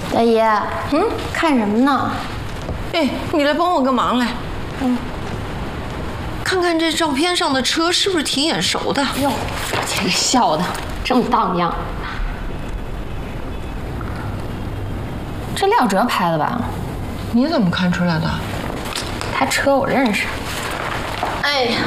大爷，看什么呢？ 哎，你来帮我个忙来。看看这照片上的车是不是挺眼熟的？ 哟，这个笑的这么荡漾。这廖哲拍的吧？ 你怎么看出来的？ 他车我认识。哎呀，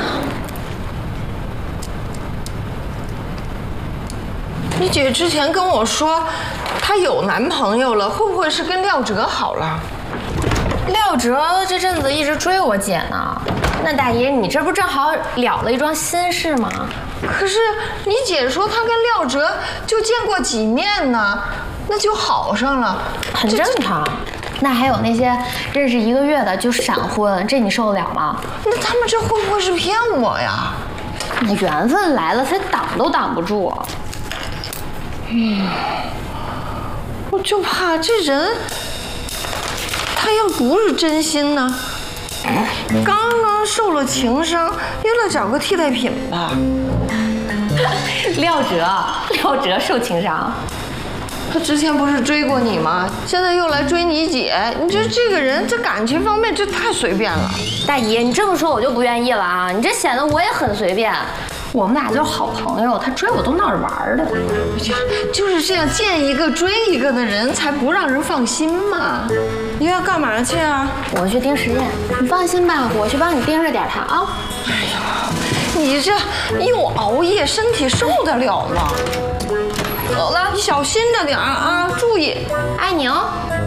你姐之前跟我说，她有男朋友了，会不会是跟廖哲好了？ 廖哲这阵子一直追我姐呢。那大爷，你这不正好了了一桩心事吗？ 可是你姐说她跟廖哲就见过几面呢，那就好上了， 很正常。那还有那些认识1个月的就闪婚，这你受得了吗？ 那他们这会不会是骗我呀？ 那缘分来了，才挡都挡不住。 我就怕这人，他要不是真心呢，刚刚受了情伤，又来找个替代品吧。 廖哲受情伤。 他之前不是追过你吗？现在又来追你姐，你这个人，这感情方面这太随便了。 大爷，你这么说我就不愿意了啊！你这显得我也很随便。我们俩就是好朋友，他追我都闹着玩的。 就是这样，见一个追一个的人，才不让人放心嘛。你要干嘛去啊？ 我去盯实验，你放心吧，我去帮你盯着点他啊。 哎呀，你这又熬夜，身体受得了吗？走了，你小心着点啊，注意， 爱你哦。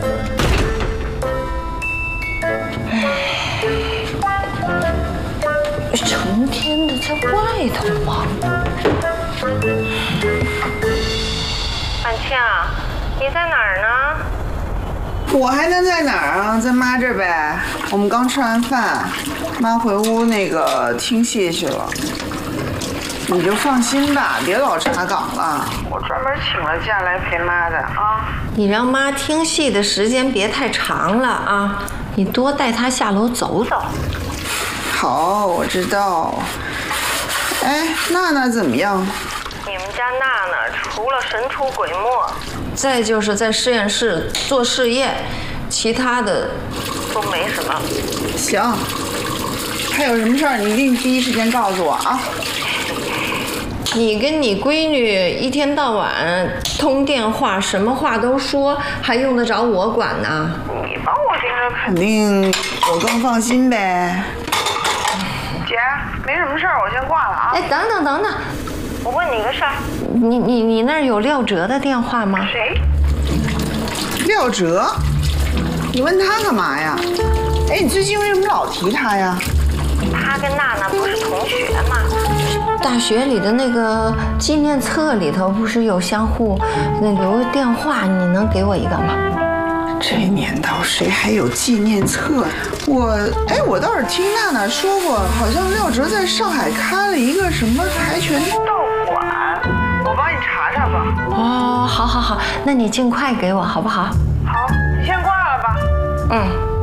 成天的在外头忙。 婉清啊，你在哪儿呢？ 我还能在哪儿啊？在妈这儿呗。我们刚吃完饭，妈回屋那个听戏去了。你就放心吧，别老查岗了。我专门请了假来陪妈的啊。 你让妈听戏的时间别太长了啊，你多带她下楼走走。 好，我知道。哎，娜娜怎么样？ 你们家娜娜除了神出鬼没， 再就是在实验室做试验，其他的都没什么。 行，还有什么事儿你一定第一时间告诉我啊。 你跟你闺女一天到晚通电话，什么话都说，还用得着我管呢？ 你帮我盯着看。 肯定我更放心呗。 姐，没什么事儿，我先挂了啊。 哎，等等， 我问你个事儿。 你那儿有廖哲的电话吗？ 谁？ 廖哲，你问他干嘛呀？哎，你最近为什么老提他呀？ 他跟娜娜不是同学吗？ 大学里的那个纪念册里头不是有相互那留个电话，你能给我一个吗？ 这年头谁还有纪念册呀？我倒是听娜娜说过，好像廖哲在上海开了一个什么跆拳道馆，我帮你查查吧。 哦，好，那你尽快给我好不好？ 好，你先挂了吧。 嗯。